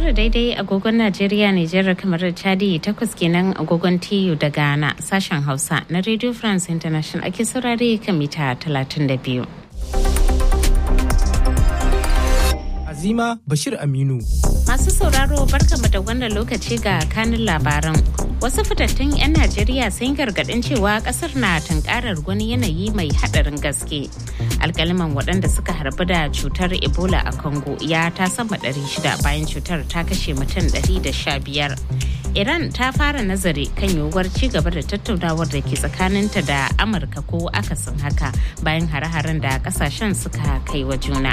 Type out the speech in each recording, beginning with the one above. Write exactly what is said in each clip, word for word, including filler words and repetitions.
tara daidai agogon Najeriya, Nijar, kamar da Chadi, takwas kenan agogon T U da Ghana. Sashen Hausa na Radio France International ake saurare kan mita talatin da biyu. Azima Bashir Aminu. Masu sauraro barkamu da wannan lokaci ga kanin labaran. Wasu fitattun 'yan Najeriya sun gargaɗin cewa ƙasar na tunkarar wani yanayi mai haɗarin gaske. Alƙaliman waɗanda suka harbu da cutar Ebola a Congo ya ta sama ɗari shida bayan cutar ta kashe mutum ɗari da sha biyar. Iran ta fara nazari kan yiwuwar ci gaba da tattaunawar da ke tsakaninta da Amurka ko akasin haka bayan hare-haren da ƙasashen suka kai wa juna.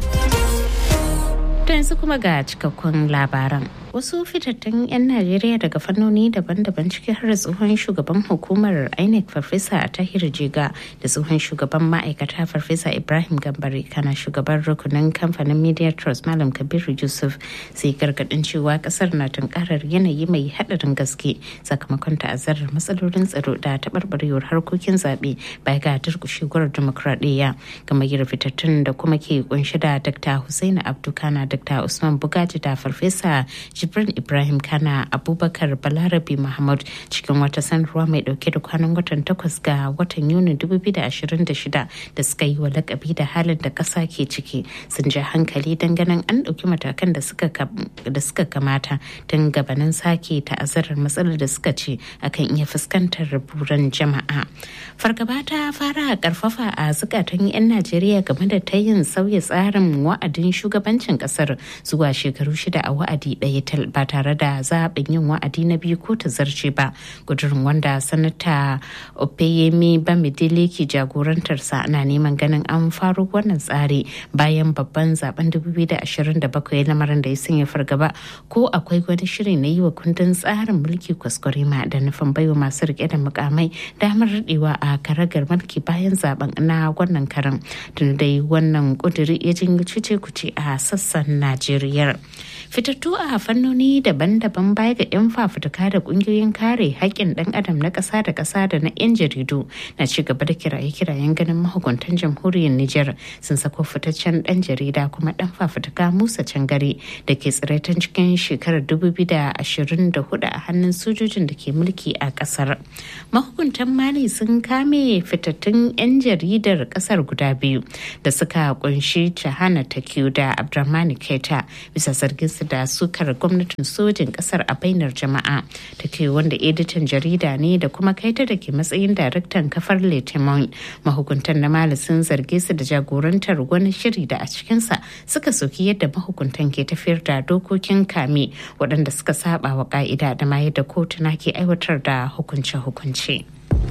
To yanzu kuma ga cikakkun labaran. Wasu fitattun 'yan Najeriya daga fannoni daban-daban ciki har da tsohon shugaban hukumar I N E C Farfesa Tahir Jega da tsohon shugaban ma'aikata Farfesa Ibrahim Gambari kana shugaban rukunin kamfanin Media Trust Malam Kabiru Yusuf sai gargadin cewa kasar na tunkarar yanayi mai haɗarin gaske sakamakon ta'azzarar matsalolin tsaro da taɓarɓarewar harkokin zaɓe baya ga durƙushewar dimokuraɗiyya. Gamayyar fitattun da kuma ke kunshi da Dr. Hussaini Abdu Kana, Dr. Usman Bugaji da Farfesa Jibrin Ibrahim Kana, Abubakar Balarabe Muhammad cikin wata sanarwa mai dauke da kwanan watan takwas ga watan Yuni dubu biyu da ashirin da shida da suka yi wa lakabi da halin da kasa ke ciki sun ja hankali ganin an dauki matakan da suka da suka kamata tun gabanin sake ta'azzarar matsalar da suka ce akan iya fuskantar buran jama'a. Fargaba ta fara karfafa a zukatan 'yan Najeriya game da ta yin sauya tsarin wa'adin shugabancin kasar zuwa shekaru shida a wa'adi ɗaya ba tare da zaɓin yin wa'adi na biyu ko ta zarce ba. Gudurin wanda sanata Opeyemi Bamidele ke jagorantarsa ana neman ganin an faro wannan tsari bayan babban zaben dubu biyu da ashirin da bakwai, lamarin da ya sanya fargaba ko akwai wani shiri na yi wa kundin tsarin mulki kwaskwarima da nufin baiwa masu rike da mukamai damar daɗewa a karagar mulki bayan zaben na wannan karan. Tun dai wannan kuduri ya janyo cece kuce a sassan Najeriya. Fitattu a fannoni daban-daban baya ga 'yan fafutuka da kungiyoyin kare haƙƙin ɗan adam na ƙasa da ƙasa da na 'yan jaridu na ci gaba da kiraye-kirayen ganin mahukuntan jamhuriyar Nijar sun sako fitaccen ɗan jarida kuma ɗan fafutuka Musa Cangare da ke tsiraitan cikin shekarar dubu biyu da ashirin da hudu a hannun sojojin da ke mulki a ƙasar. Mahukuntan Mali sun kame fitattun 'yan jaridar ƙasar guda biyu da suka kunshi Chahana Takiyu da Abdurrahmani Keita bisa zargin su da sukar gwamnatin sojin kasar a bainar jama'a. Take wanda editan jarida ne da kuma kaita da ke matsayin daraktan kafar Letimon. Mahukuntan na Mali sun zarge su da jagorantar wani shiri da a cikinsa suka soki yadda mahukuntan ke tafiyar da dokokin kame waɗanda suka saba wa ka'ida da ma yadda kotuna ke aiwatar da hukunce-hukunce.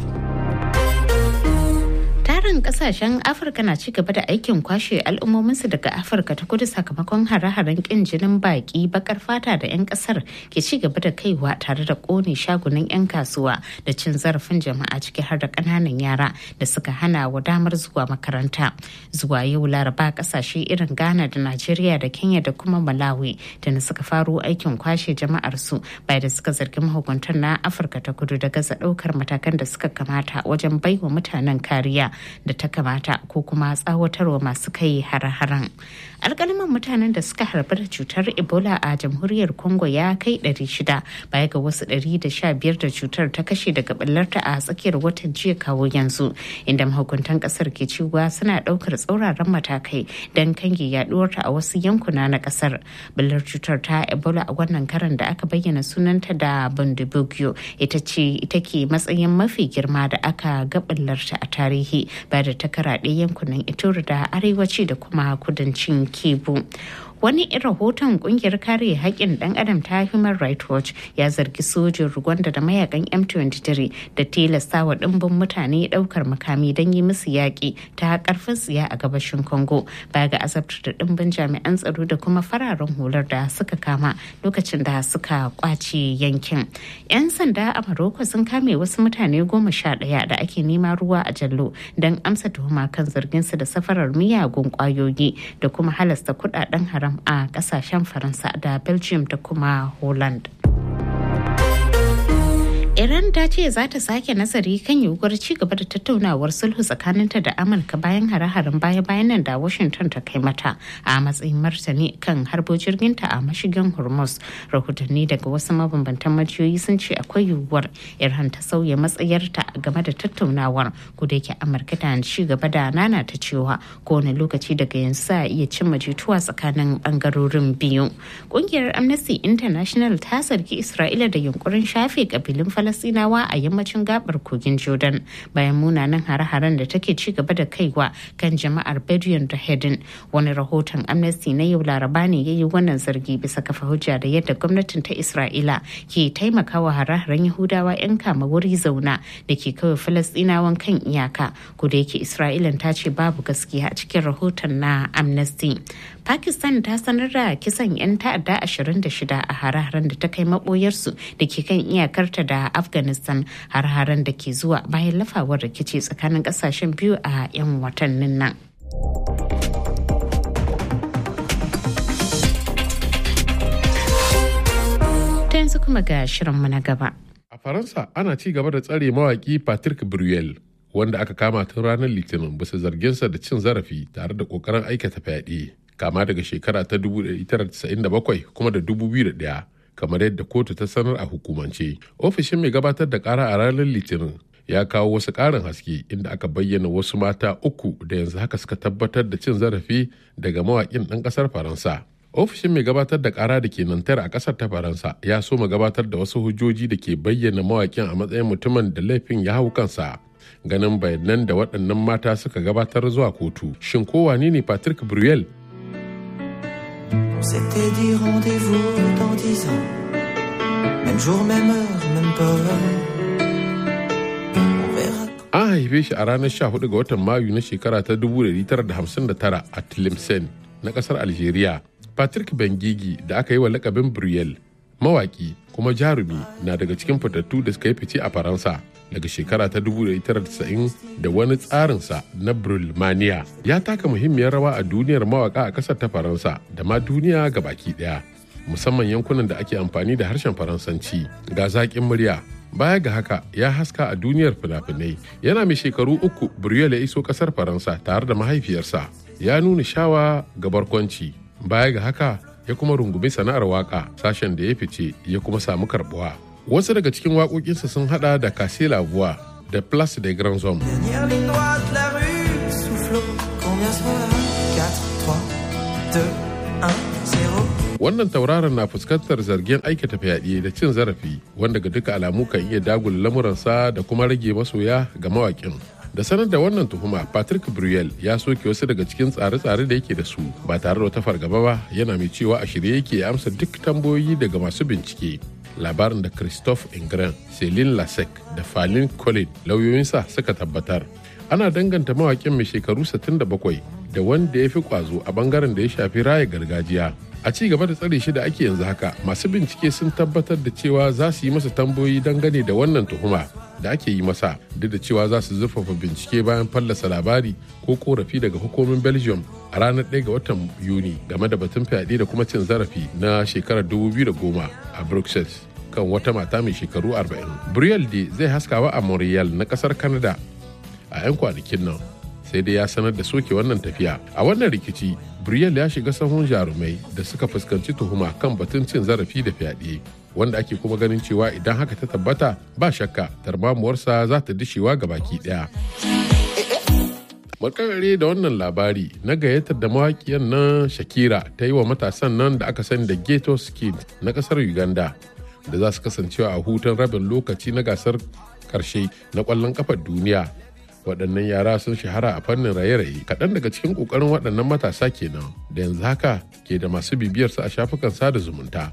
Tarin kasashen Afirka na ci gaba da aikin kwashe al'ummominsu daga Afirka ta kudu sakamakon hare-haren kin jinin baki bakar fata da 'yan kasar ke ci gaba da kaiwa tare da kone shagunan 'yan kasuwa da cin zarafin jama'a ciki har da kananan yara da suka hana wa damar zuwa makaranta. Zuwa yau Laraba kasashe irin Ghana da Najeriya da Kenya da kuma Malawi da na suka faro aikin kwashe jama'ar su bayan da suka zargi mahukuntan na Afirka ta kudu da gaza daukar matakan da suka kamata wajen baiwa mutanen kariya da ta kamata ko kuma tsawatarwa masu kai hare-haren. Alƙaliman mutanen da suka harbi da cutar Ebola a jamhuriyar Congo ya kai ɗari shida baya ga wasu ɗari da sha biyar da cutar ta kashe daga ɓallarta a tsakiyar watan jiya kawo yanzu, inda mahukuntan ƙasar ke cewa suna ɗaukar tsauraran matakai don kange yaɗuwarta a wasu yankuna na ƙasar. Ɓallar cutar ta Ebola a wannan karan da aka bayyana sunanta da Bundibugyo ita ce ita ke matsayin mafi girma da aka ga ɓallarta a tarihi ba da ta karaɗe yankunan Ituri da arewaci da kuma kudancin Kivu. Wani rahoton kungiyar kare haƙƙin ɗan adam ta Human Rights Watch ya zargi sojin Rwanda da mayakan M twenty-three da tilasta wa ɗimbin mutane ɗaukar makami don yi musu yaƙi ta ƙarfin tsiya a gabashin Congo baya ga azabtar da ɗimbin jami'an tsaro da kuma fararen hular da suka kama lokacin da suka kwace yankin. 'Yan sanda a Morocco sun kame wasu mutane goma sha ɗaya da ake nema ruwa a jallo don amsa tuhuma kan zarginsu da safarar miyagun ƙwayoyi da kuma halasta kuɗaɗen haram a kasashen Faransa da Belgium da kuma Holland. Iran ta ce za ta sake nazari kan yiwuwar ci gaba da tattaunawar sulhu tsakaninta da Amurka bayan hare-haren baya-bayan nan da Washington ta kai mata a matsayin martani kan harbo jirginta a mashigin Hormuz. Rahotanni daga wasu mabambantan majiyoyi sun ce akwai yiwuwar Iran ta sauya matsayarta game da tattaunawar, ko da yake Amurka ta ci gaba da nana ta cewa kowane lokaci daga yanzu za a iya cimma jituwa tsakanin bangarorin biyu. Kungiyar Amnesty International ta zargi Isra'ila da yunkurin shafe kabilun Falasinawa a yammacin gabar kogin Jordan bayan munanan hare-haren da take ci gaba da kaiwa kan jama'ar Bedouin da Hedin. Wani rahoton Amnesty na yau Laraba ne ya yi wannan zargi bisa kafa hujja da yadda gwamnatin ta Isra'ila ke taimakawa hare-haren Yahudawa 'yan kama wuri zauna da ke kawai Falasinawan kan iyaka. Ko da yake Isra'ilan ta ce babu gaskiya a cikin rahoton na Amnesty. Pakistan ta sanar da kisan 'yan ta'adda ashirin da shida a hare-haren da ta kai maboyarsu da ke kan iyakarta da Afghanistan, har-haren da ke zuwa bayan lafawar rikici tsakanin kasashen biyu a 'yan watannin nan. Ta yanzu kuma ga shirinmu na gaba. A Faransa ana ci gaba da tsare mawaki Patrick Bruel, wanda aka kama tun ranar Litinin bisa zarginsa da cin zarafi tare da kokarin aikata fyaɗe, kama daga shekara ta dubu ɗaya tara casa'in da bakwai kuma da dubu biyu da ɗaya. Kamar yadda kotu ta sanar a hukumance. Ofishin mai gabatar da kara a ranar Litinin ya kawo wasu ƙarin haske inda aka bayyana wasu mata uku da yanzu haka suka tabbatar da cin zarafi daga mawaƙin ɗan ƙasar Faransa. Ofishin mai gabatar da kara da ke Nantar a ƙasar ta Faransa ya so ma gabatar da wasu hujjoji da ke bayyana mawaƙin a matsayin mutumin da laifin ya hau kansa. Ganin bayanan da waɗannan mata suka gabatar zuwa kotu. Shin ko wane ne Patrick Bruel? C'était dit rendez-vous dans dix ans, même jour, même heure, même peur. An haife shi a ranar sha hudu ga watan Mayu na shekara ta dubu ɗaya tara da hamsin da tara a Tlemcen na ƙasar Algeria. Patrick Bengigi da aka yi wa lakabin Bruel, mawaki kuma jarumi, na daga cikin fitattu da suka yi fice a Faransa daga shekara ta dubu ɗaya tara da casa'in da wani tsarinsa na Brulmania. Ya taka muhimmiyar rawa a duniyar mawaka a ƙasar ta Faransa da ma duniya ga baki ɗaya, musamman yankunan da ake amfani da harshen Faransanci. Ga zaƙin murya. Baya ga haka ya haska a duniyar fina-finai. Yana mai shekaru uku Bruel ya iso ƙasar Faransa tare da mahaifiyarsa. Ya nuna shawa ga barkwanci. Baya ga haka ya kuma rungumi sana'ar waka, sashen da ya fice ya kuma samu karbuwa. Wasu daga cikin waƙoƙinsa sun hada da Casser la Voix da Place des Grands Hommes. Wannan tauraron na fuskantar zargin aikata fyaɗe da cin zarafi, wanda ga duka alamu kan iya dagula lamuransa da kuma rage masoya ga mawaƙin. Da sanar da wannan tuhuma, Patrick Bruel ya soke wasu daga cikin tsare-tsare da yake da su ba tare da wata fargaba ba, yana mai cewa a shirye yake amsa duk tambayoyi daga masu bincike. Labarin da Christophe Ingren, Céline Lasek da Falin Colin lauyoyinsa suka tabbatar. Ana danganta mawaƙin mai shekaru sittin da bakwai da wanda ya fi kwazo a bangaren da ya shafi raya gargajiya. A ci gaba da tsare shi da ake yanzu haka, masu bincike sun tabbatar da cewa za su yi masa tambayoyi dangane da wannan tuhuma da ake yi masa, duk da cewa za su zurfafa bincike bayan fallasa labari ko korafi daga hukumomin Belgium a ranar ɗaya ga watan Yuni game da batun fyaɗe da kuma cin zarafi na shekarar dubu biyu da goma a Bruxelles kan wata mata mai shekaru arba'in. Bruel de zai haskawa a Montreal na ƙasar Canada a 'yan kwanakin nan, sai dai ya sanar da soke wannan tafiya. A wannan rikici, Bruel ya shiga sahun jarumai da suka fuskanci tuhuma kan batun cin zarafi da fyaɗe, wanda ake kuma ganin cewa idan haka ta tabbata ba shakka tarmamuwarsa za ta dishewa ga baki ɗaya. Makarare da wannan labari na gayyatar da mawaƙiyar nan Shakira ta yi wa matasan nan da aka sani da Ghetto Kids na ƙasar Uganda, da za su kasancewa a hutun rabin lokaci na gasar ƙarshe na ƙwallon ƙafar duniya. Waɗannan yara sun shahara a fannin raye-raye. Kaɗan daga cikin ƙoƙarin waɗannan matasa kenan da yanzu haka ke da masu bibiyarsu a shafukan sada zumunta.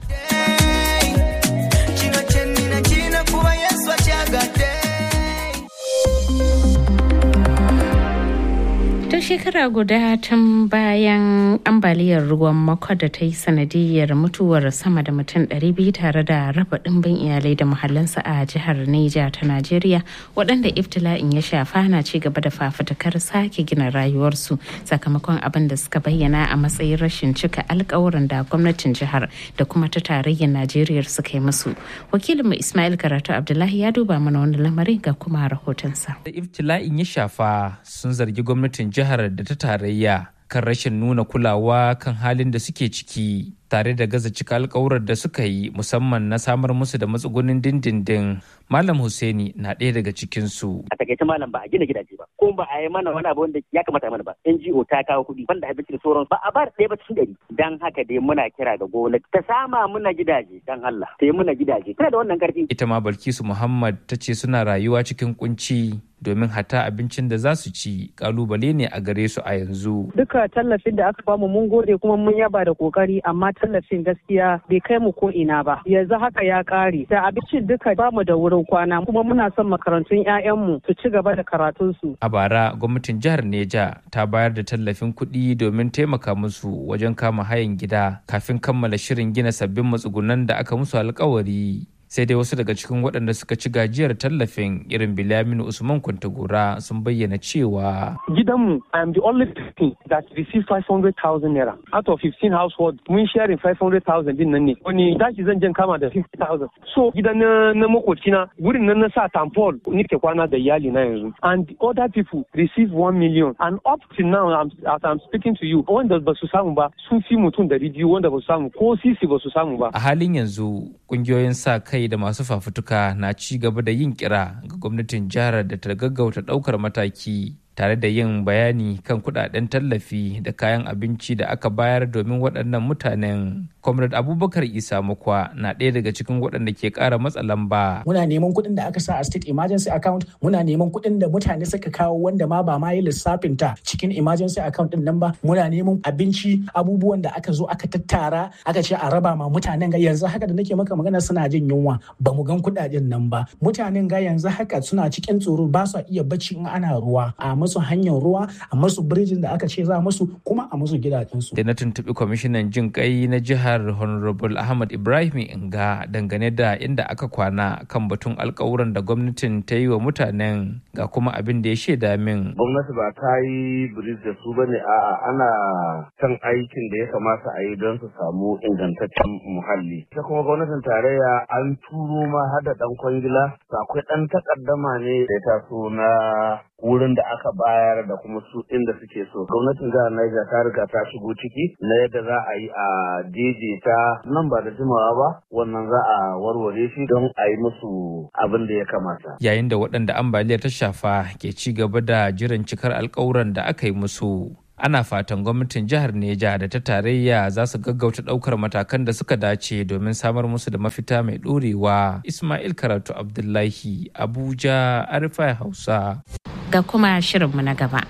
shekara guda tun bayan ambaliyar ruwan makwa da ta yi sanadiyar mutuwar sama da mutum ɗari biyu tare da raba ɗimbin iyalai da muhallinsa a jihar Neja ta Najeriya, waɗanda iftila'in ya shafa na ci gaba da fafutukar sake gina rayuwarsu sakamakon abin da suka bayyana a matsayin rashin cika alkawuran da gwamnatin jihar da kuma ta tarayyar Najeriya suka yi musu. Wakilinmu Ismail Karatu Abdullahi ya duba mana wani lamari ga kuma rahotonsa. Da iftila'in ya shafa sun zargi gwamnatin jihar da ta tarayya kan rashin nuna kulawa kan halin da suke ciki tare da gaza cika alkawurar da suka yi musamman na samar musu da matsugunin dindindin. Malam Hussaini na ɗaya daga cikinsu. A takaice malam ba a gina gidaje ba, ko ba a yi mana wani abu wanda ya kamata a mana ba. N G O ta kawo kuɗi banda abinci da sauran ba a ba da ɗaya ba cikin ɗari. Dan haka dai muna kira ga gwamnati ta sama muna gidaje dan Allah, ta yi muna gidaje. Tana da wannan ƙarfi. Ita ma Balkisu Muhammad ta ce suna rayuwa cikin kunci domin hata abincin da za su ci kalubale ne a gare su a yanzu. Duka tallafin da aka bamu mun gode kuma mun yaba da kokari, amma tallafin gaskiya bai kai mu ko ina ba. Yanzu haka ya kare. Da abincin duka bamu da wurin kwana, kuma muna son makarantun 'ya'yanmu su ci gaba da karatunsu. A bara gwamnatin jihar Neja ta bayar da tallafin kuɗi domin taimaka musu wajen kama hayan gida kafin kammala shirin gina sabbin matsugunan da aka musu alkawari. Sai dai wasu daga cikin waɗanda suka ci gajiyar tallafin irin Bilaminu Usman Kwantagora sun bayyana cewa gidanmu I am the only person that received five hundred thousand naira out of fifteen households. Mun sharing five hundred thousand din nan ne. Wani dashi zan jan kama da fifty thousand. So gidan na, na makocina wurin nan na sa tampol nike kwana da iyali na yanzu. And the other people receive one million. And up to now I'm, as I'm speaking to you, wanda ba su samu ba sun fi mutum dari biyu wanda ba su samu ko sisi ba su samu ba. A halin yanzu kungiyoyin sa kai da masu fafutuka na ci gaba da yin kira ga gwamnatin jihar da ta gaggauta daukar mataki tare da yin bayani kan kudaden tallafi da kayan abinci da aka bayar domin waɗannan mutanen. Comrade Abubakar Isa Mukwa na ɗaya daga cikin waɗanda ke ƙara matsa lamba. Muna neman kuɗin da aka sa a state emergency account, muna neman kuɗin da mutane suka kawo wanda ma ba ma yi lissafin ta cikin emergency account ɗin nan ba, muna neman abinci, abubuwan da aka zo aka tattara aka ce a raba ma mutanen ga yanzu haka da nake maka magana suna jin yunwa, ba mu gan kuɗaɗen nan ba. Mutanen ga yanzu haka suna cikin tsoro, ba su iya bacci in ana ruwa, a musu hanyar ruwa, a musu birjin da aka ce za musu, kuma a musu gidajensu. Da na tuntuɓi kwamishinan jin kai na jihar Honorable Ahmad Ibrahim Inga dangane da inda aka kwana kan batun alkawuran da gwamnatin ta yi wa mutanen, ga kuma abin da ya shaida min. Gwamnati ba ta yi biris da su bane, a'a ana kan aikin da ya kamata a yi don su samu ingantaccen muhalli. Ita kuma gwamnatin tarayya an turo ma har da dan kwangila, akwai dan takaddama ne da ya taso na wurin da aka bayar da kuma su inda suke so. Gwamnatin jihar Niger ta riga ta shigo ciki na yadda za a yi a daidaita nan ba da jimawa ba, wannan za a warware shi don a yi musu abin da ya kamata. Yayin da waɗanda ambaliyar ta shafa ke ci gaba da jiran cikar alkawuran da aka yi musu, ana fatan gwamnatin jihar Neja da ta tarayya za su gaggauta ɗaukar matakan da suka dace domin samar musu da mafita mai ɗorewa. Ismail Karatu Abdullahi, Abuja, Arifai Hausa. Ga kuma shirinmu na gaba.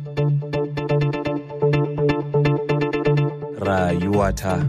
Rayuwata.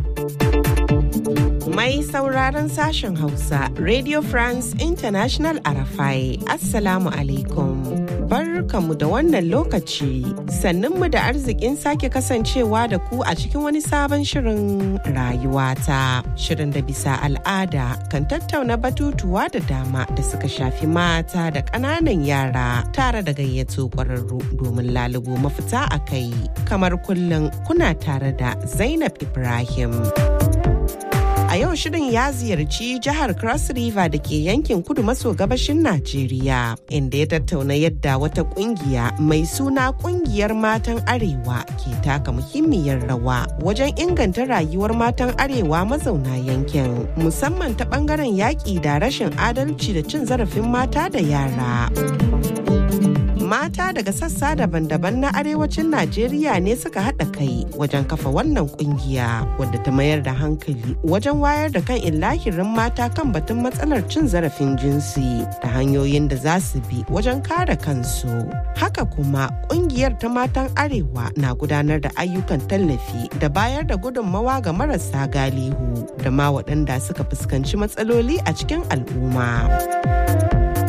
Mai sauraron sashen Hausa, Radio France International Arafai, Assalamu alaikum. Barkanmu da wannan lokaci, sannunmu da arzikin sake kasancewa da ku a cikin wani sabon shirin rayuwata. Shirin da bisa al'ada kan tattauna batutuwa da dama da suka shafi mata da ƙananan yara tare da gayyato ƙwararru domin lalubo mafita a kai. Kamar kullum kuna tare da Zainab Ibrahim. A yau shirin ya ziyarci jihar Cross River da ke yankin kudu maso gabashin Najeriya, inda ya tattauna yadda wata kungiya mai suna Kungiyar Matan Arewa ke taka muhimmiyar rawa wajen inganta rayuwar matan Arewa mazauna yankin, musamman ta bangaren yaƙi da rashin adalci da cin zarafin mata da yara. Mata daga sassa daban-daban na arewacin Najeriya ne suka haɗa kai wajen kafa wannan kungiya, wadda ta mayar da hankali wajen wayar da kan illahirin mata kan batun matsalar cin zarafin jinsi da hanyoyin da za su bi wajen kare kansu. Haka kuma kungiyar ta matan arewa na gudanar da ayyukan tallafi da bayar da gudunmawa ga marasa galihu da ma waɗanda suka fuskanci matsaloli a cikin al'umma.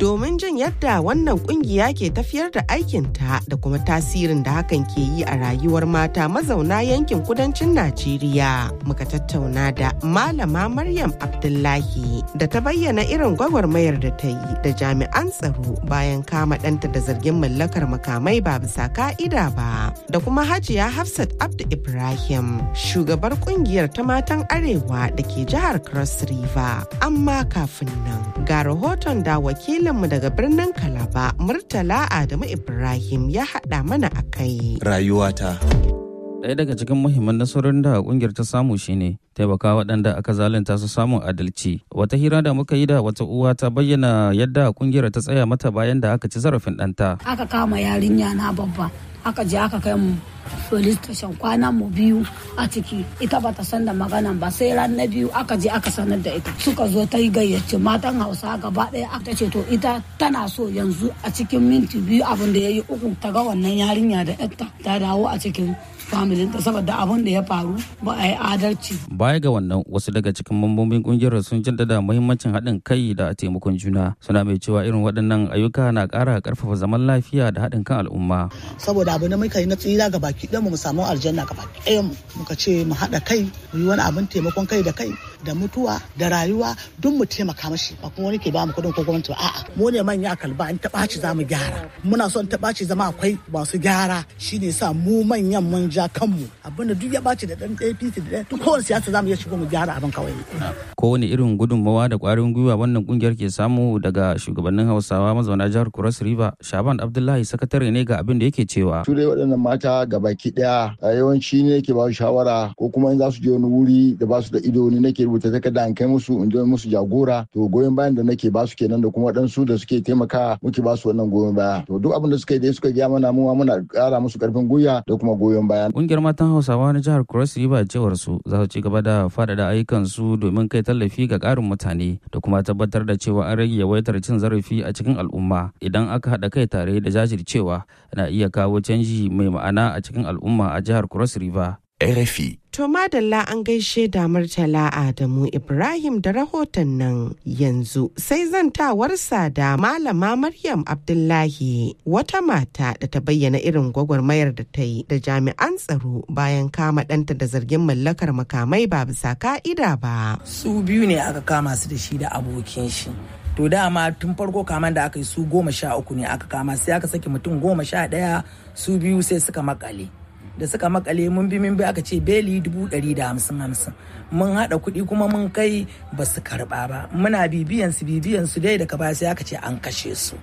domin jin yadda wannan kungiya ke tafiyar da aikinta da kuma tasirin da hakan ke yi a rayuwar mata mazauna yankin kudancin Najeriya. Muka tattauna da Malama Maryam Abdullahi da ta bayyana irin gwagwarmayar da ta yi da jami'an tsaro bayan kama ɗanta da zargin mallakar makamai ba bisa ka'ida ba, da kuma Hajiya Hafsat Abdu Ibrahim, shugabar kungiyar ta matan Arewa da ke jihar Cross River. Amma kafin nan ga rahoton da wakilinmu daga birnin Kalaba Murtala Adamu Ibrahim ya haɗa mana a kai. Rayuwata. Ɗaya daga cikin muhimman nasarorin da kungiyar ta samu shine taimaka waɗanda aka zalunta su samun adalci. Wata hira da muka yi da wata uwa ta bayyana yadda kungiyar ta tsaya mata bayan da aka ci zarafin ɗanta. Aka kama yarinya na babba, aka je aka kai mu police station kwana mu biyu a ciki, ita bata san da maganan ba, sai ran na biyu aka je aka sanar da ita, suka zo ta yi gayyace matan Hausa gaba ɗaya, aka ce to ita tana so yanzu a cikin minti biyu abin da ya yi uku ta ga wannan yarinya da yarta ta dawo a cikin familinta, saboda abin da ya faru ba a yi adalci. Baya ga wannan, wasu daga cikin mambobin kungiyar sun jaddada muhimmancin haɗin kai da taimakon juna, suna mai cewa irin waɗannan ayyuka na ƙara ƙarfafa zaman lafiya da haɗin kan al'umma. Saboda abu na muka yi na tsira ga baki ɗaya mu samu aljanna ga baki ɗaya mu, muka ce mu haɗa kai mu yi wani abin taimakon kai da kai da mutuwa da rayuwa duk mu taimaka mashi, ba kuma wani ke ba mu kuɗin ko gwamnati ba, a'a mu ne manya kalba in ta ɓaci za mu gyara, muna son ta ɓaci zama akwai masu gyara, shine sa mu manyan mun ja kanmu abinda duk ya ɓaci da ɗan A P C da ɗan duk kowane siyasa za mu iya shigo mu gyara abin kawai. Kowane irin gudunmawa da ƙwarin gwiwa wannan kungiyar ke samu daga shugabannin Hausawa mazauna jihar Cross River, Shaban Abdullahi sakatare ne ga abin da yake cewa. Su dai waɗannan mata gabaki ɗaya yawanci ne ke ba su shawara ko kuma in za su je wani wuri da ba su da ido ni nake rubuta takarda an kai musu in je musu jagora, to goyon bayan da nake ba su kenan da kuma waɗansu da suke taimaka muke ba su wannan goyon baya. To duk abin da suka yi dai suka gaya mana mu muna ƙara musu ƙarfin gwiwa da kuma goyon baya. Kungiyar matan Hausawa na jihar Cross River cewar su za su ci gaba da faɗaɗa ayyukan su domin kai tallafi ga ƙarin mutane da kuma tabbatar da cewa an rage yawaitar cin zarafi a cikin al'umma. Idan aka haɗa kai tare da jajircewa na iya kawo canji mai ma'ana a cikin al'umma a jihar Cross River. R F I. To madalla an gaishe da Murtala Adamu Ibrahim da rahoton nan. Yanzu sai zantawarsa da Malama Maryam Abdullahi, wata mata da ta bayyana irin gwagwarmayar da ta yi da jami'an tsaro bayan kama ɗanta da zargin mallakar makamai ba bisa ka'ida ba. Su biyu ne aka kama su da shi da abokin shi. To dama tun farko kaman da aka yi su goma sha uku ne aka kama, sai aka saki mutum goma sha ɗaya, su biyu sai suka makale. Da suka makale mun bi mun bi aka ce beli dubu ɗari da hamsin hamsin, mun haɗa kuɗi kuma mun kai ba su karɓa ba, muna bibiyan su bibiyan su dai daga baya sai aka ce an kashe su.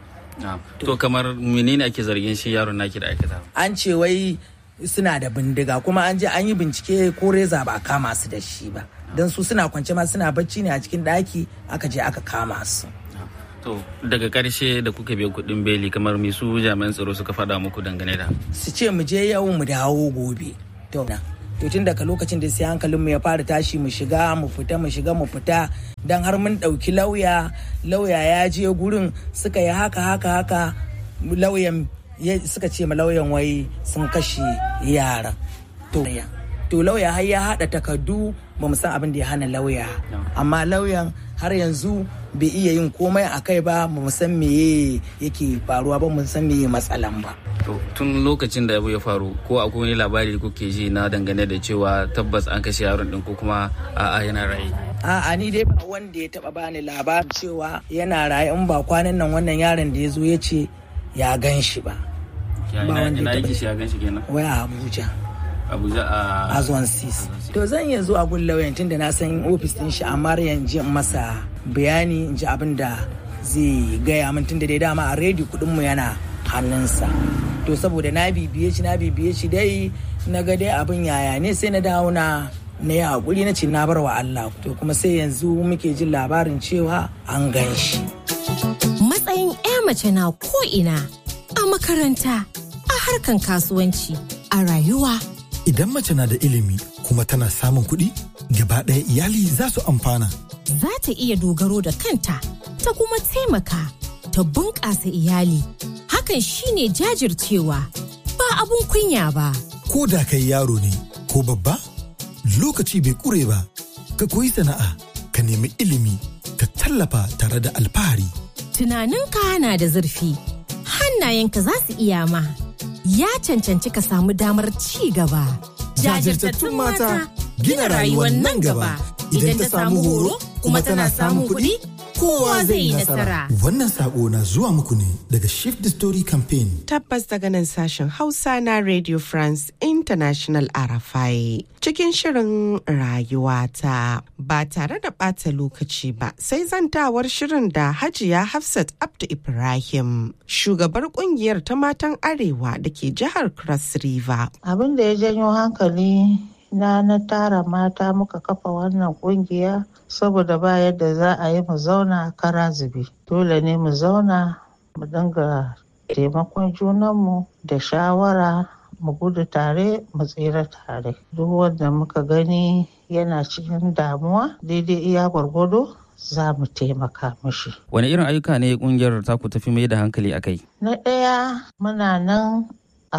To kamar menene ake zargin shi yaron naki da aikata? An ce wai suna da bindiga, kuma an je an yi bincike ko reza ba a kama su da shi ba, don su suna kwance ma suna bacci ne a cikin ɗaki aka je aka kama su. To daga karshe da kuka biya kuɗin beli kamar me su jami'an tsaro suka faɗa muku dangane da? Su ce mu je yau mu dawo gobe. To na. To tun daga lokacin da sai hankalin mu ya fara tashi mu shiga mu fita mu shiga mu fita, dan har mun ɗauki lauya, lauya ya je gurin suka yi haka haka haka, lauyan suka ce ma lauyan wai sun kashe yaran. To to lauya har ya haɗa takardu, ba mu san abin da ya hana lauya, amma lauyan har yanzu bai iya yin komai a kai ba, mu san meye yake faruwa ba, mu san meye matsalan ba. To tun lokacin da abu ya faru, ko akwai wani labari da kuke ji na dangane da cewa tabbas an kashe yaron din ko kuma a'a yana raye? A'a ni dai ba wanda ya taba bani labarin cewa yana raye, in ba kwanan nan wannan yaron da ya zo ya ce ya gan shi ba. Ina yake shi ya gan shi kenan? Wai a Abuja. Abuja a Azwan Sis. To zan iya zuwa gun lauyan tunda na san ofis din shi, amma yanzu in masa bayani in ji abin da zai gaya min, tunda dai dama a rediyo kudin mu yana hannunsa. To saboda na bibiye shi na bibiye shi dai na ga dai abin yaya ne, sai na dawo na na yi hakuri na ce na bar wa Allah. To kuma sai yanzu muke jin labarin cewa an gan shi. Matsayin 'ya mace na ko ina, a makaranta, a harkan kasuwanci, a rayuwa. Idan mace na da ilimi kuma tana samun kuɗi, gaba ɗaya iyali za su amfana. Za ta iya dogaro da kanta, ta kuma taimaka, ta bunƙasa iyali. Hakan shine jajircewa, ba abun kunya ba. Ko da kai yaro ne ko babba, lokaci bai ƙure ba. Ka koyi sana'a, ka nemi ilimi, ka tallafa tare da alfahari. Tunaninka na da zurfi, hannayenka za su iya ma. Ya cancanci ka samu damar ci gaba. Jajirtattun mata gina rayuwar nan gaba. Idan ta samu horo kuma tana samun kuɗi, kowa zai yi nasara. Wannan sako na zuwa muku ne daga Shift the Story Campaign. Tabbas daga nan sashen Hausa na Radio France International R F I. Cikin shirin rayuwata ba tare da ɓata lokaci ba sai zantawar shirin da Hajiya Hafsat Abdu Ibrahim, shugabar kungiyar ta matan Arewa da ke jihar Cross River. Abin da ya janyo hankali na na tara mata muka kafa wannan kungiya saboda ba yadda za a yi mu zauna kara zube. Dole ne mu zauna mu dinga taimakon junanmu da shawara, mu gudu tare mu tsira tare. Duk wanda muka gani yana cikin damuwa daidai iya gwargwado za mu taimaka mishi. Wani irin ayyuka ne kungiyar taku tafi mai da hankali a kai? Na ɗaya muna nan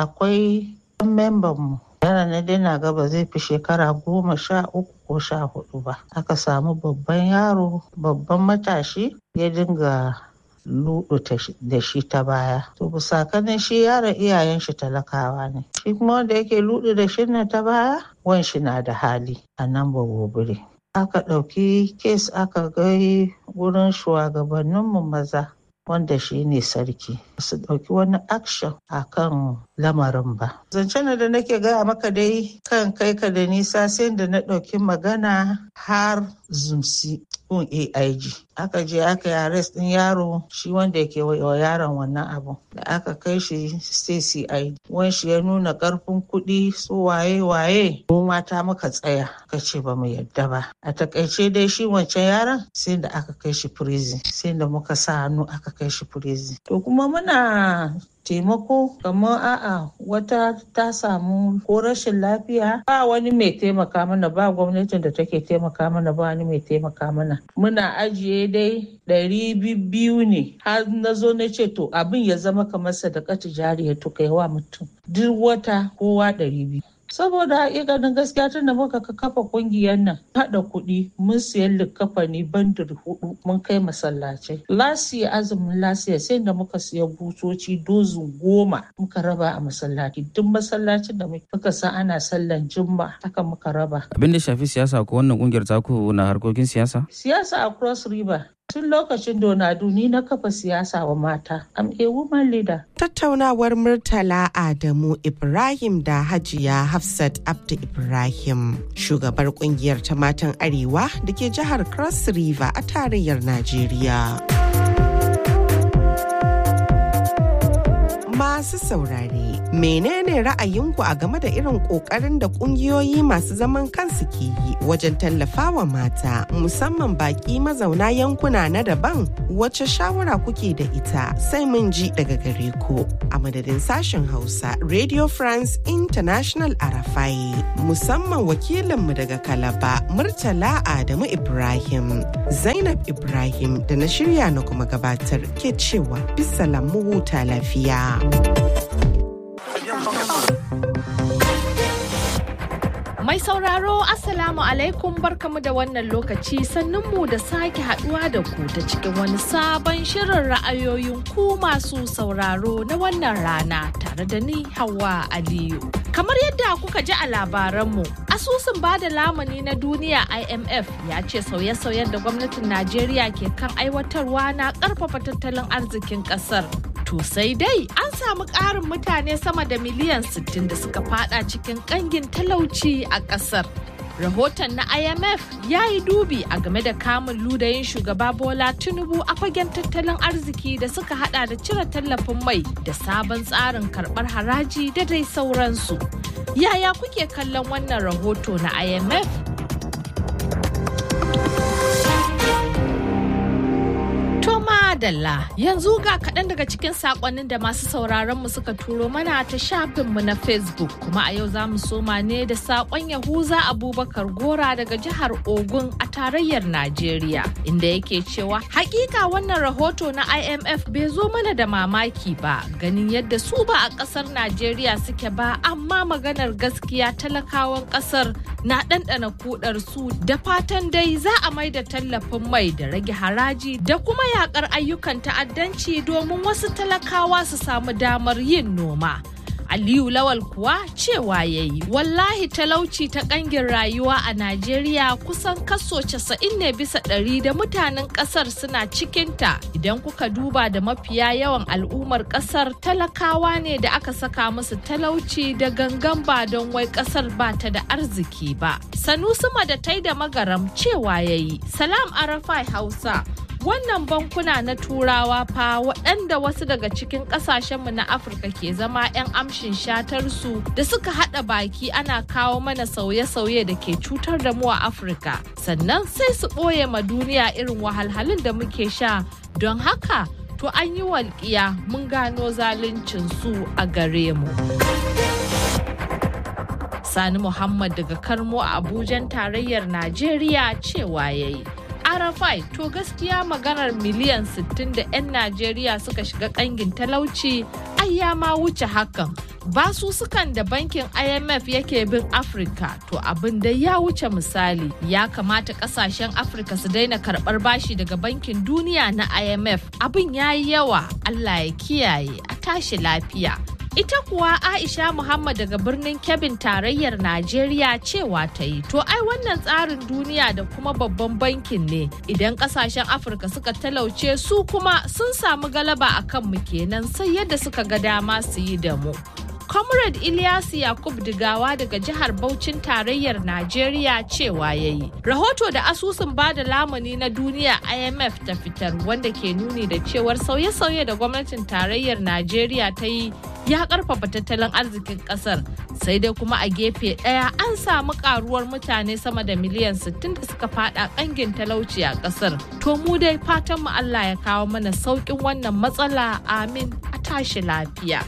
akwai membanmu. Yara na dina gaba zai fi shekara goma sha uku ko sha hudu ba. Aka samu babban yaro, babban matashi ya dinga luɗu da shi ta baya. To bisa kanin shi yaron iyayen shi talakawa ne. Shi kuma wanda yake luɗu da shi na ta baya, wan shi na da hali a nan ba gobire. Aka ɗauki kes aka gai wurin shugabanninmu maza, wanda shi ne sarki, su ɗauki wani action a kan lamarin ba. Zancen da nake gaya maka dai kan kai ka da nisa sai da na ɗauki magana har zumsi kun A I G. Aka je aka yi arrest ɗin yaro, shi wanda yake wa yaron wannan abu. Da aka kai shi sai C I D. Wani shi ya nuna ƙarfin kuɗi su waye waye. Mu mata muka tsaya, ka ce ba mu yadda ba. A takaice dai shi wancan yaron sai da aka kai shi prison. Sai da muka sa hannu aka kai shi prison. To kuma muna taimako kamar a'a wata ta samu ko rashin lafiya, ba wani mai taimaka mana, ba gwamnatin da take taimaka mana, ba wani mai taimaka mana. Muna ajiye dai ɗari biyu ne, har na zo na ce to abin ya zama kamar sadakatu jariya to kai wa mutum duk wata kowa ɗari biyu. Saboda hakikanin gaskiya tun da muka kafa kungiyar nan haɗa kuɗi mun siyan likafani bandir hudu mun kai masallacai. Lasiya azumin lasiya sai da muka siya butoci dozin goma muka raba a masallaci. Duk masallacin da muka san ana sallan jumma haka muka raba. Abin da shafi siyasa ko wannan kungiyar taku na harkokin siyasa? Siyasa a Cross River. Tun lokacin Donadu ni na kafa siyasa wa mata. I'm a woman leader. Tattaunawar Murtala Adamu Ibrahim da Hajiya Hafsat Abdu Ibrahim, shugabar kungiyar ta matan Arewa da ke jihar Cross River a tarayyar Najeriya. Masu saurare, menene ra'ayinku a game da irin ƙoƙarin da ƙungiyoyi masu zaman kansu ke yi wajen tallafawa mata, musamman baƙi mazauna yankuna na daban? Wace shawara kuke da ita? Sai mun ji daga gare ku. A madadin sashen Hausa, Radio France International R F I, musamman wakilinmu daga Kalaba, Murtala Adamu Ibrahim, Zainab Ibrahim da na shirya na kuma gabatar ke cewa bisalam mu huta lafiya. Mai sauraro Assalamu alaikum, barkamu da wannan lokaci, sannunmu da sake haduwa da ku ta cikin wani sabon shirin ra'ayoyin ku masu sauraro na wannan rana tare da ni Hauwa Aliyu. Kamar yadda kuka ji a labaranmu, asusun bada lamuni na duniya I M F ya ce sauye-sauyen da gwamnatin Najeriya ke kan aiwatarwa na karfafa tattalin arzikin kasar. To sai dai an samu ƙarin mutane sama da miliyan sittin da suka fada cikin ƙangin talauci a ƙasar. Rahoton na I M F ya yi dubi a game da kamun ludayin shugaba Bola Tinubu a fagen tattalin arziki da suka hada da cire tallafin mai da sabon tsarin karɓar haraji da dai sauransu. Yaya kuke kallon wannan rahoto na I M F? Dalla yanzu ga kaɗan daga cikin saƙonnin da masu sauraronmu suka turo mana ta shafinmu na Facebook, kuma a yau za mu soma ne da saƙon Yahuza Abubakar Gora daga jihar Ogun a tarayyar Najeriya, inda yake cewa hakika wannan rahoto na I M F bai zo mana da mamaki ba, ganin yadda su ba a ƙasar Najeriya suke ba, amma maganar gaskiya talakawan ƙasar na ɗanɗana kudar su da fatan dai za a mai da tallafin mai da rage haraji da kuma yakar ayyukan ta'addanci domin wasu talakawa su samu damar yin noma. Aliyu Lawal kuwa cewa yayi wallahi talauci ta kangin rayuwa a Najeriya kusan kaso casa'in ne bisa ɗari da mutanen ƙasar suna cikinta idan kuka duba da mafiya yawan al'ummar ƙasar talakawa ne da aka saka musu talauci da gangan ba don wai ƙasar ba ta da arziki ba. Sanusi Madatai da Magaram cewa yayi Salam Arafai Hausa. Wannan bankuna na turawa fa waɗanda wasu daga cikin ƙasashenmu na Afirka ke zama 'yan amshin shatarsu da suka haɗa baki ana kawo mana sauye-sauye da ke cutar da mu a Afirka. Sannan sai su ɓoye ma duniya irin wahalhalun da muke sha don haka to an yi walƙiya mun gano zaluncinsu a gare mu. Sani Muhammad daga Karmo a Abujan tarayyar Najeriya cewa yayi. Arafai to gaskiya maganar miliyan sittin da 'yan Najeriya suka shiga kangin talauci ai ya ma wuce hakan. Basu sukan da bankin I M F yake bin Afirka to abin da ya wuce misali. Ya kamata kasashen Afirka su daina karɓar bashi daga bankin duniya na I M F. Abin ya yi yawa, Allah ya kiyaye a tashi lafiya. Ita kuwa Aisha Muhammad daga birnin Kebbin tarayyar Najeriya cewa ta yi, to ai wannan tsarin duniya da kuma babban bankin ne idan kasashen Afirka suka talauce su kuma sun samu galaba a kanmu kenan sai yadda suka ga dama su yi da mu. Comrade Ilyasu Yakub Digawa daga jihar Bauchin tarayyar Najeriya cewa ya yi. Rahoto da asusun bada lamuni na duniya I M F ta fitar wanda ke nuni da cewar sauye-sauye da gwamnatin tarayyar Najeriya ta yi ya karfafa tattalin arzikin kasar. Sai dai kuma a gefe ɗaya an samu karuwar mutane sama da miliyan sittin da suka fada kangin talauci a kasar. To mu dai fatan mu Allah ya kawo mana sauƙin wannan matsala, amin, a tashi lafiya.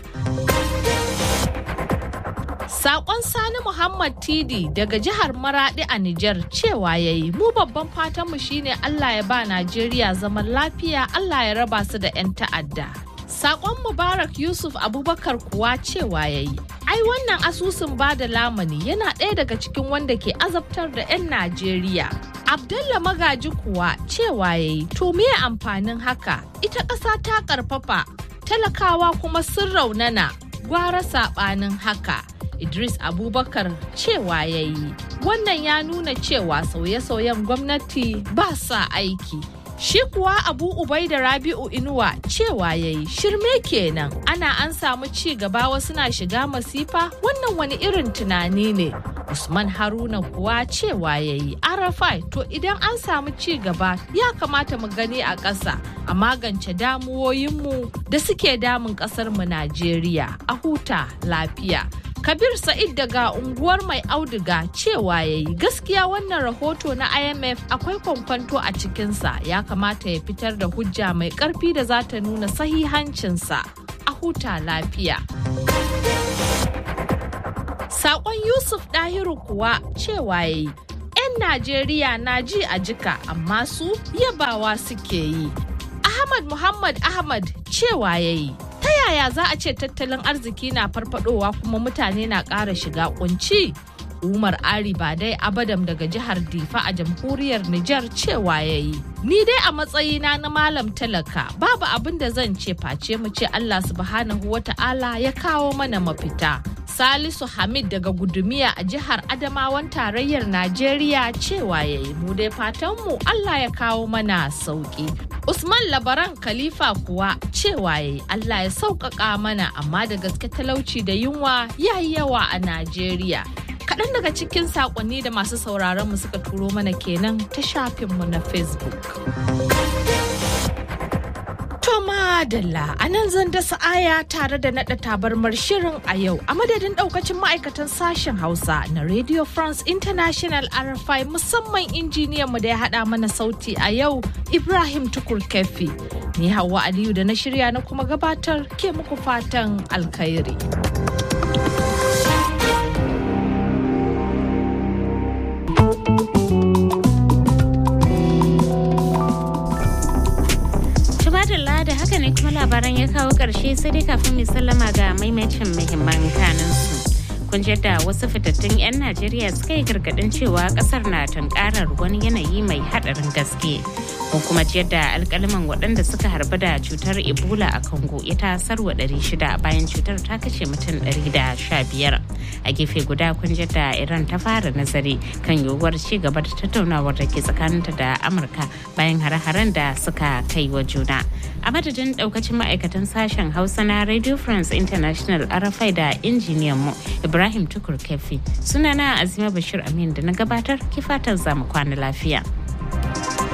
Sakon Sani Muhammad Tidi daga jihar Maradi a Nijar cewa yayi mu babban fatanmu shine Allah ya ba Najeriya zaman lafiya, Allah ya raba su da 'yan ta'adda. Sakon Mubarak Yusuf Abubakar kuwa cewa yayi ai wannan asusun bada lamani yana ɗaya daga cikin wanda ke azabtar da 'yan Najeriya. Abdalla Magaji kuwa cewa yayi to me amfanin haka? Ita ƙasa ta ƙarfafa, talakawa kuma sun raunana, gwara saɓanin haka. Idris Abubakar cewa ya yi, wannan ya nuna cewa sauye-sauyen gwamnati ba sa aiki. Shi kuwa Abu Ubaida Rabi'u Inuwa cewa ya yi, shirme kenan ana an samu ci gaba wasu na shiga masifa, wannan wani irin tunani ne. Usman Haruna kuwa cewa ya yi, Arafai to idan an samu ci gaba ya kamata mu gani a ƙasa a magance damuwoyinmu da suke damun ƙasarmu Najeriya, a huta lafiya. Kabir Sa'id daga unguwar Mai Auduga cewa ya yi gaskiya wannan rahoto na I M F akwai kwankwanto a cikinsa, ya kamata ya fitar da hujja mai ƙarfi da za ta nuna sahihancinsa, a huta lafiya. Saƙon Yusuf Dahiru kuwa cewa ya yi 'yan Najeriya na ji a jika amma su yabawa suke yi. Ahmad Muhammad Ahmad cewa ya yi ta yaya za a ce tattalin arziki na farfadowa kuma mutane na ƙara shiga kunci? Umar Ari Badai Abadam daga jihar Difa a jamhuriyar Nijar cewa ya yi. Ni dai a matsayina na malam talaka babu abin da zan ce face mu ce Allah subhanahu wa ta'ala ya kawo mana mafita. Salisu Hamid daga Gudumiya a jihar Adamawan tarayyar Najeriya cewa ya yi. Mu dai fatanmu Allah ya kawo mana sauki. Usman Labaran Khalifa kuwa cewa yayi Allah ya sauƙaƙa mana amma da gaske talauci da yunwa yayi yawa a Najeriya. Kaɗan daga cikin saƙonni da masu sauraron mu suka turo mana kenan ta shafinmu na Facebook. Madalla a nan zan dasa aya tare da naɗa tabarmar shirin a yau a madadin ɗaukacin ma'aikatan sashen Hausa na Radio France International R F I musamman injiniyan mu da ya haɗa mana sauti a yau Ibrahim Tukur Kefi. Ni Hauwa Aliyu da na shirya na kuma gabatar ke muku fatan alkhairi. da haka ne kuma labaran ya kawo ƙarshe sai dai kafin mai sallama ga maimacin muhimman kanunsu. kun ji da wasu fitattun 'yan Najeriya suka yi gargaɗin cewa ƙasar na tunkarar wani yanayi mai haɗarin gaske. Kun kuma ji da alƙaliman waɗanda suka harba da cutar Ebola a Congo ya tasarwa ɗari shida bayan cutar ta kashe mutum ɗari da sha biyar. A gefe guda kun ji da Iran ta fara nazari kan yiwuwar ci gaba da tattaunawar da ke tsakaninta da Amurka bayan hare-haren da suka kai wa juna. A madadin daukacin ma'aikatan sashen Hausa na Radio France International Arafai da injiniyan mu Ibrahim Tukur Kefi. Sunana Azima Bashir Amin da na gabatar ki fatan zamu kwana lafiya.